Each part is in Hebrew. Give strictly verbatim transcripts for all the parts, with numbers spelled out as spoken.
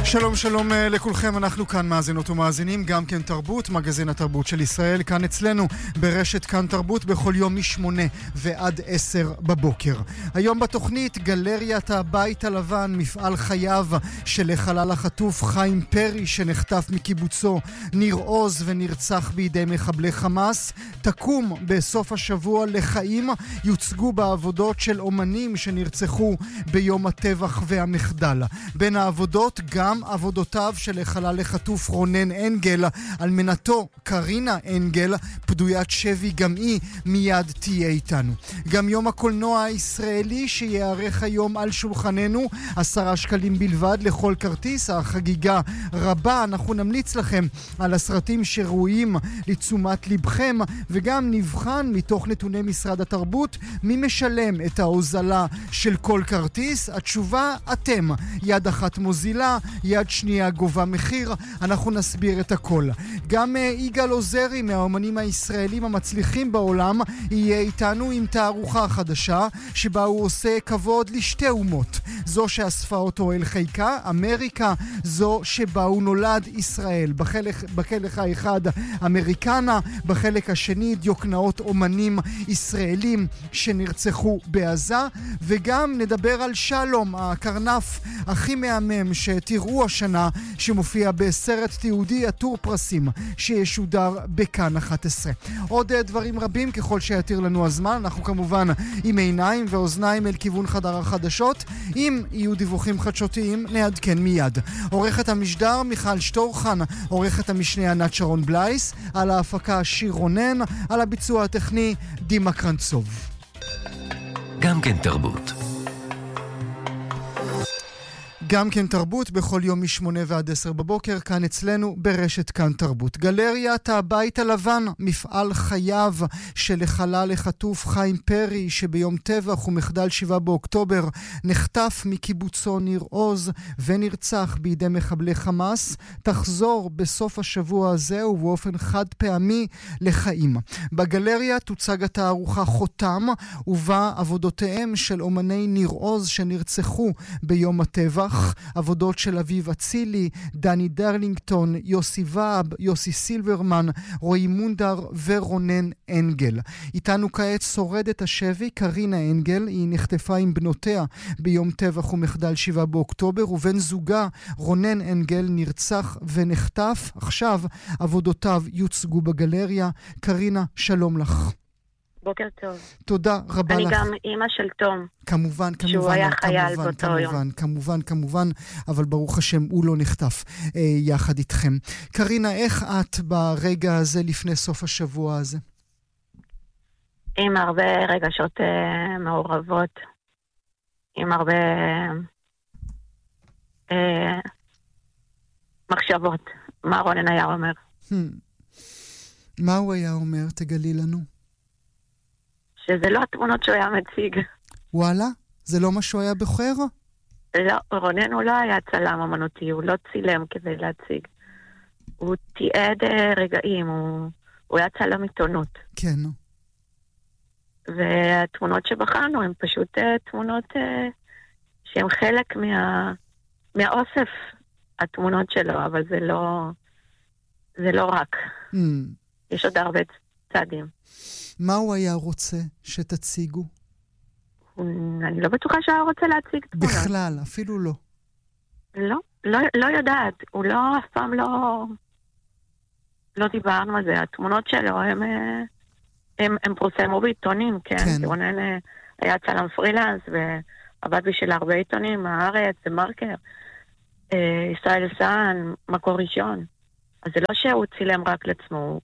שלום שלום לכולכם, אנחנו כאן מאזינות ומאזינים, גם כן תרבות, מגזין התרבות של ישראל, כאן אצלנו ברשת כאן תרבות בכל יום משמונה ועד עשר בבוקר. היום בתוכנית גלריית הבית הלבן, מפעל חייו של החלל החטוף חיים פרי שנחטף מקיבוצו ניר עוז ונרצח בידי מחבלי חמאס, תקום בסוף השבוע לחיים, יוצגו בעבודות של אומנים שנרצחו ביום הטבח והמחדל. בין העבודות גם עבודותיו של החלל החטוף רונן אנגל, אלמנתו קרינה אנגל, פדוית שבי גם היא מיד תהיה איתנו. גם יום הקולנוע הישראלי שיערך היום על שולחננו, עשרה שקלים בלבד לכל כרטיס, החגיגה רבה, אנחנו נמליץ לכם על הסרטים שראויים לתשומת לבכם, וגם נבחן מתוך נתוני משרד התרבות מי משלם את ההוזלה של כל כרטיס. התשובה אתם, יד אחת מוזילה, יד שנייה גובה מחיר, אנחנו נסביר את הכל. גם יגאל עוזרי מהאומנים הישראלים המצליחים בעולם יהיה איתנו עם תערוכה חדשה שבה הוא עושה כבוד לשתי אומות, זו שאספה אותו אל חיקה, אמריקה, זו שבה הוא נולד, ישראל. בחלק, בחלק האחד אמריקנה, בחלק השני דיוקנאות אומנים ישראלים שנרצחו בעזה, וגם נדבר על שלום, הקרנף הכי מהמם שתראו השנה, שמופיע בסרט תיעודי עטור פרסים שישודר בכאן אחת עשרה. עוד דברים רבים ככל שיתיר לנו הזמן, אנחנו כמובן עם עיניים ואוזניים אל כיוון חדר החדשות. אם יהיו דיווחים חדשותיים נעדכן מיד. עורכת המשדר מיכל שטורחן, עורכת המשנה ענת שרון בלייס, על ההפקה שיר רונן, על הביצוע הטכני דימה קרנצוב. גם כן תרבות. גם כן תרבות בכל יום משמונה ועד עשר בבוקר, כאן אצלנו ברשת כאן תרבות. גלריית הבית הלבן, מפעל חייו של החלל החטוף חיים פרי שביום טבח ומחדל שבעה באוקטובר נחטף מקיבוצו ניר עוז ונרצח בידי מחבלי חמאס, תחזור בסוף השבוע הזה ובאופן חד פעמי לחיים. בגלריה תוצג התערוכה חותם, ובה עבודותיהם של אומני ניר עוז שנרצחו ביום הטבח, עבודות של אביב אצילי, דני דרלינגטון, יוסי ואב, יוסי סילברמן, רועי מונדר ורונן אנגל. איתנו כעת שורדת השבי קרינה אנגל, היא נחטפה עם בנותיה ביום טבח ומחדל שבעה באוקטובר, ובן זוגה רונן אנגל נרצח ונחטף. עכשיו עבודותיו יוצגו בגלריה. קרינה, שלום לך. בוקר טוב. תודה רבה אני לך. אני גם אימא של תום. כמובן, כמובן. שהוא היה חייל כמובן, באותו כמובן, יום. כמובן, כמובן, כמובן, אבל ברוך השם הוא לא נחטף אה, יחד איתכם. קרינה, איך את ברגע הזה לפני סוף השבוע הזה? עם הרבה רגשות אה, מעורבות. עם הרבה אה, מחשבות. מה רונן היה אומר? Hmm. מה הוא היה אומר? תגלי לנו. שזה לא התמונות שהוא היה מציג. וואלה? זה לא מה שהוא היה בוחר? לא, רונן הוא לא היה צלם אמנותי, הוא לא צילם כדי להציג. הוא תיעד רגעים, הוא, הוא היה צלם עיתונות. כן. והתמונות שבחרנו הן פשוט תמונות שהן חלק מה, מהאוסף התמונות שלו, אבל זה לא, זה לא רק. Mm. יש עוד הרבה צעדים. מה הוא היה רוצה שתציגו? אני לא בטוחה שהיה רוצה להציג תמונות. בכלל, אפילו לא. לא, לא, לא יודעת. הוא לא, אף פעם לא, לא דיברנו על זה. התמונות שלו הם, הם, הם פורסמו בעיתונים, כן? כן. רונן היה צלם פרילנס ועבד בשביל הרבה עיתונים, הארץ, מרקר, ישראל סן, מקור ראשון. אז זה לא שהוא צילם רק לעצמו,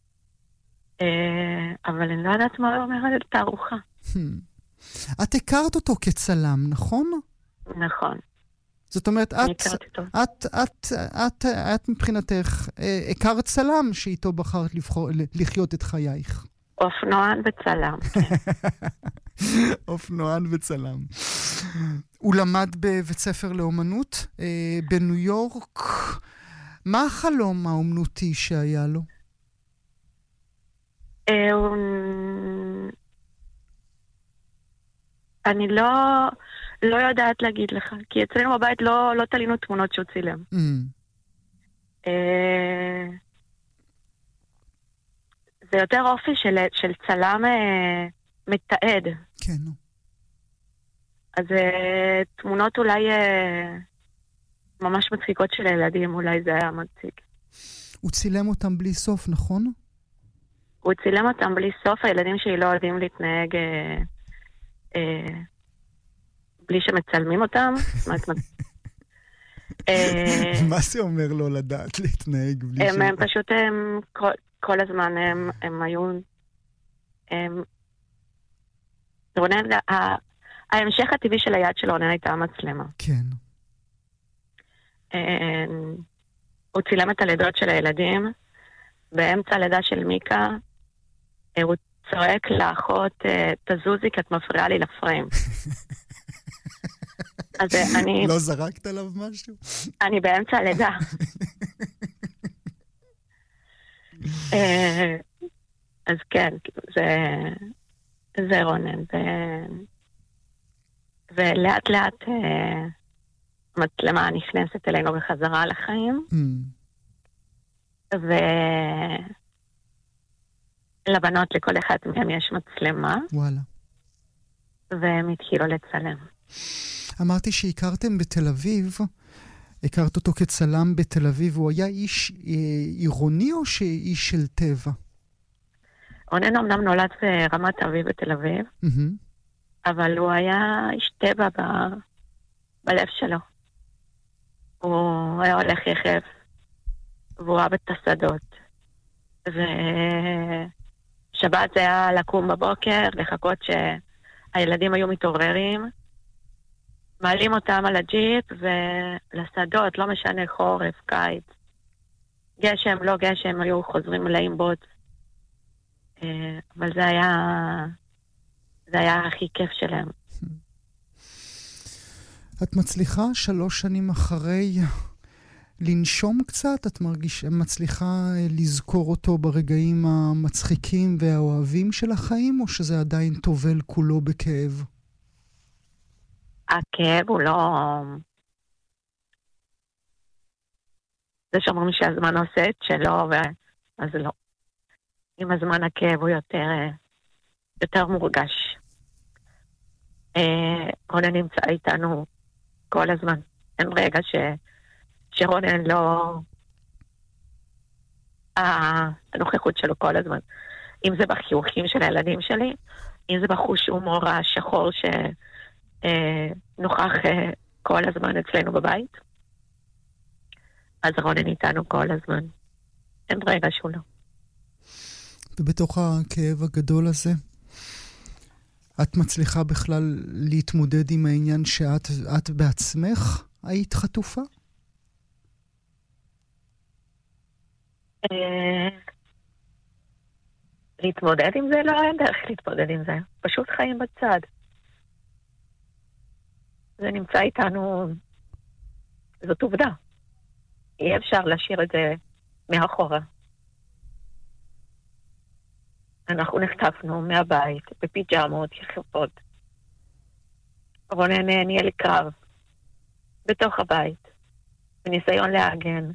אבל אני לא יודעת מה הוא אומר על תערוכה. את הכרת אותו כצלם, נכון? נכון. זאת אומרת, את, את, את, את, את מבחינתך הכרת צלם שאיתו בחרת לבחור, לחיות את חייך. אופנוען וצלם. אופנוען וצלם. הוא למד בבית ספר לאומנות בניו יורק. מה החלום האומנותי שהיה לו? אני לא, לא יודעת להגיד לך, כי אצלנו בבית לא, לא תלינו תמונות שהוא צילם. Mm. אה, זה יותר אופי של, של צלם אה, מתעד. כן, נו. אז אה, תמונות אולי אה, ממש מצחיקות של הילדים, אולי זה היה מצחיק. הוא צילם אותם בלי סוף, נכון? הוא צילם אותם בלי סוף, הילדים שלי לא יודעים להתנהג אה, אה, בלי שמצלמים אותם. זאת אומרת, אה, מה זה אומר לא לדעת להתנהג בלי הם, ש... הם פשוט הם, כל, כל הזמן הם, הם היו... הם, רונן, ה- ההמשך הטבעי של היד של רונן הייתה מצלמה. כן. אה, הוא צילם את הלידות של הילדים, באמצע הלידה של מיקה, אה, הוא צועק לאחות, אה, תזוזי כי את מפריעה לי לפריים. אז אה, אני... לא זרקת עליו משהו? אני באמצע הלידה. אה, אז כן, זה, זה רונן. ו... ולאט לאט אה, מצלמה נכנסת אלינו בחזרה לחיים. Mm. ולבנות לכל אחד מהם יש מצלמה. וואלה. והם התחילו לצלם. אמרתי שהכרתם בתל אביב, הכרת אותו כצלם בתל אביב, הוא היה איש אה, עירוני או שאיש של טבע? רונן אמנם נולד ברמת אביב בתל אביב, Mm-hmm. אבל הוא היה איש טבע ב... בלב שלו. הוא היה הולך יחף, והוא אוהב את השדות. ושבת זה היה לקום בבוקר, לחכות שהילדים היו מתעוררים, מעלים אותם על הג'יפ ולשדות, לא משנה חורף, קיץ. גשם, לא גשם, היו חוזרים מלאים בוץ. אבל זה היה... זה היה הכי כיף שלהם. את מצליחה שלוש שנים אחרי לנשום קצת? את מרגיש, מצליחה לזכור אותו ברגעים המצחיקים והאוהבים של החיים, או שזה עדיין טובל כולו בכאב? הכאב הוא לא... זה שאומרים שהזמן עושה את שלו, ו... אז לא. עם הזמן הכאב הוא יותר, יותר מורגש. רונן נמצא איתנו כל הזמן. אין רגע ש... שרונן לא... הנוכחות שלו כל הזמן. אם זה בחיוכים של הילדים שלי, אם זה בחוש הומור השחור שנוכח כל הזמן אצלנו בבית, אז רונן איתנו כל הזמן. אין רגע שהוא לא. ובתוך הכאב הגדול הזה, את מצליחה בכלל להתמודד עם העניין שאת את בעצמך היית חטופה? להתמודד עם זה? לא, אין דרך להתמודד עם זה. פשוט חיים בצד. זה נמצא איתנו, זאת עובדה. אי אפשר להשאיר את זה מאחורה. אנחנו נחטפנו מהבית בפיג'מות יחפות. רונן ניהל קרב בתוך הבית, בניסיון להגן.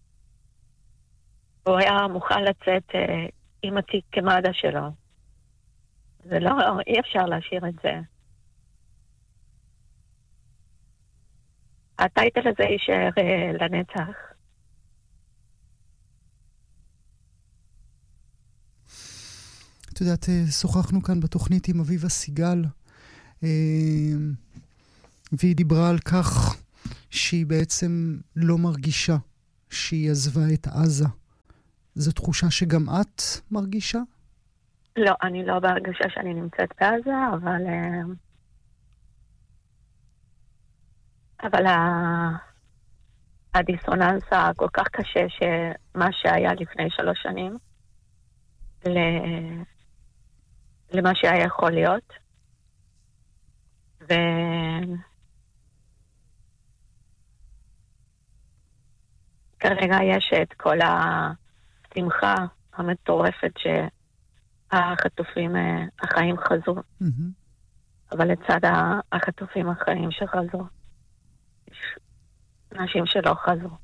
הוא היה מוכן לצאת אה, עם התיק כמד"א שלו. זה לא, אי אפשר להשאיר את זה. הטייטל הזה יישאר אה, לנצח. את יודעת, שוחחנו כאן בתוכנית עם אביבה סיגל, והיא דיברה על כך שהיא בעצם לא מרגישה שהיא עזבה את עזה. זו תחושה שגם את מרגישה? לא, אני לא בהרגשה שאני נמצאת בעזה, אבל... אבל הדיסוננס הכל כך קשה שמה שהיה לפני שלוש שנים, ל... למה שהיה יכול להיות. ו... כרגע יש את כל השמחה המטורפת שהחטופים, החיים חזרו. Mm-hmm. אבל לצד החטופים החיים שחזרו. יש אנשים שלא חזרו.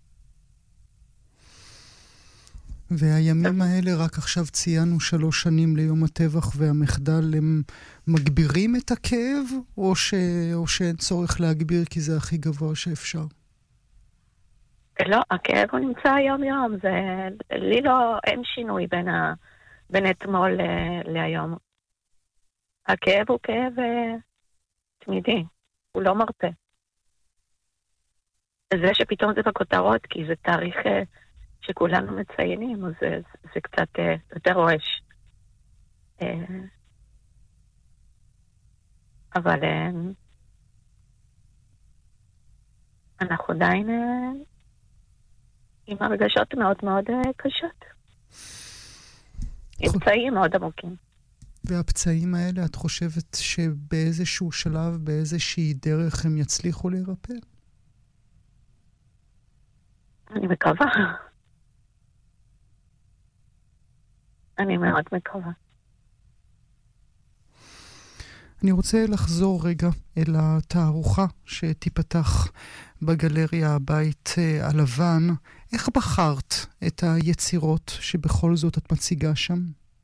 והימים האלה, רק עכשיו ציינו שלוש שנים ליום הטבח והמחדל, הם מגבירים את הכאב, או, ש... או שאין צורך להגביר כי זה הכי גבוה שאפשר? לא, הכאב הוא נמצא יום יום. זה... לי לא, אין שינוי בין, ה... בין אתמול ל... להיום. הכאב הוא כאב תמידי, הוא לא מרפא. זה שפתאום זה בכותרות, כי זה תאריך שכולנו מציינים, אז זה, זה קצת יותר רועש. אבל אנחנו עדיין עם הרגשות מאוד מאוד קשות. עם פצעים מאוד עמוקים. והפצעים האלה, את חושבת שבאיזשהו שלב, באיזושהי דרך הם יצליחו להירפא? אני מקווה. אני מאוד מקווה. אני רוצה לחזור רגע אל התערוכה שתיפתח בגלריה הבית הלבן. איך בחרת את היצירות שבכל זאת את מציגה שם?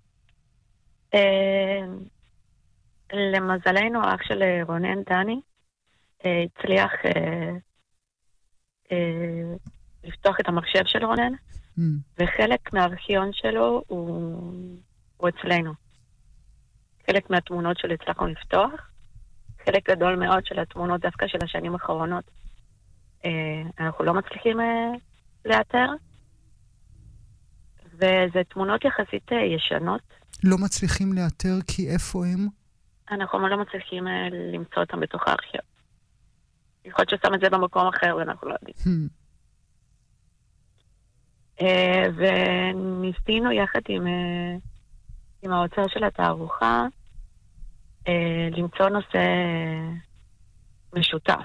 למזלנו, האח של רונן דני הצליח לפתוח את המחשב של רונן, mm. וחלק מהארכיון שלו הוא, הוא אצלנו. חלק מהתמונות שלו הצלחנו לפתוח, חלק גדול מאוד של התמונות דווקא של השנים האחרונות אנחנו לא מצליחים לאתר, וזה תמונות יחסית ישנות. לא מצליחים לאתר כי איפה הם? אנחנו לא מצליחים למצוא אותם בתוך הארכיון. יכול להיות ששם את זה במקום אחר ואנחנו לא יודעים. Hmm. וניסינו יחד עם, עם האוצר של התערוכה למצוא נושא משותף.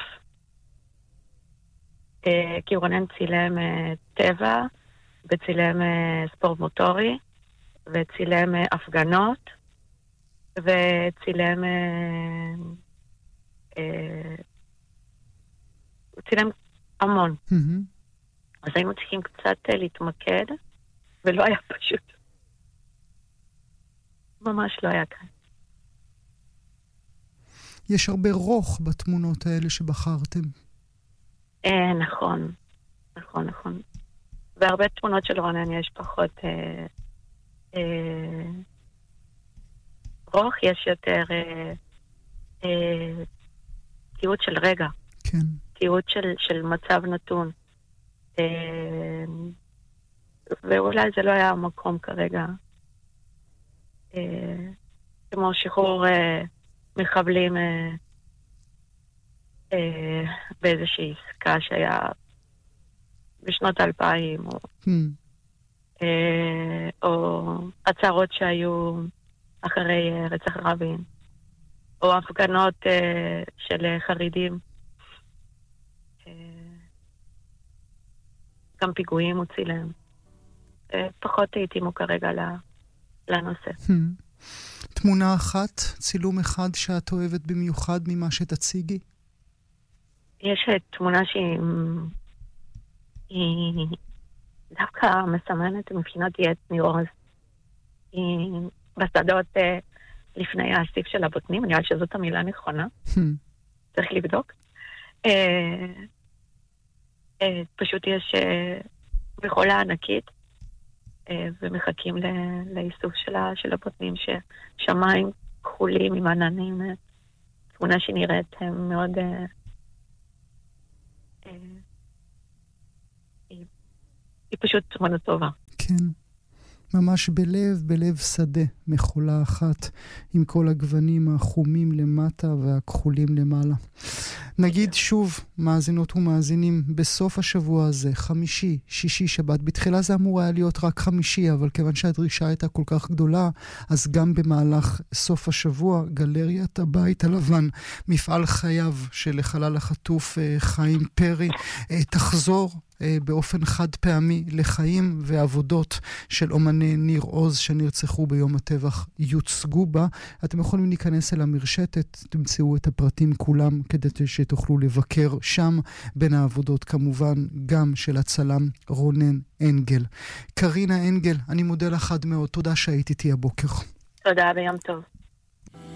כי רונן צילם טבע וצילם ספורט מוטורי וצילם הפגנות וצילם הוא צילם המון. אז היינו צריכים קצת להתמקד, ולא היה פשוט. ממש לא היה כאן. יש הרבה רוח בתמונות האלה שבחרתם. אה, נכון. נכון, נכון. והרבה תמונות של רונן יש פחות אה, אה, רוח, יש יותר אה, אה, תיעוד של רגע. כן. תיעוד של, של מצב נתון. ואולי זה לא היה המקום כרגע כמו שחרור מחבלים באיזושהי עסקה שהיה בשנות אלפיים או, או הצהרות שהיו אחרי רצח רבין או הפגנות של חרדים, גם פיגועים הוא צילם. פחות התאימו כרגע לנושא. תמונה אחת, צילום אחד שאת אוהבת במיוחד ממה שתציגי? יש תמונה שהיא היא דווקא מסמנת מבחינתי את ניר עוז. היא בשדות לפני האסיף של הבוטנים, אני חושבת שזאת המילה נכונה. צריך לבדוק. פשוט יש בחולה ענקית ומחכים לאיסוף של הבוטנים, ששמיים כחולים עם עננים, תמונה שנראית מאוד היא פשוט תמונה טובה. כן, ממש בלב, בלב שדה, מחולה אחת, עם כל הגוונים החומים למטה והכחולים למעלה. נגיד שוב, מאזינות ומאזינים, בסוף השבוע הזה, חמישי, שישי, שבת, בתחילה זה אמור היה להיות רק חמישי, אבל כיוון שהדרישה הייתה כל כך גדולה, אז גם במהלך סוף השבוע, גלריית הבית הלבן, מפעל חייו של החלל החטוף חיים פרי, תחזור אה, באופן חד פעמי לחיים ועבודות של אומני ניר עוז שנרצחו ביום הטבח יוצגו בה. אתם יכולים להיכנס אל המרשתת, תמצאו את הפרטים כולם כדי שתוכלו לבקר שם. בין העבודות כמובן גם של הצלם רונן אנגל. קרינה אנגל, אני מודה לך עד מאוד, תודה שהיית איתי הבוקר. תודה ויום טוב.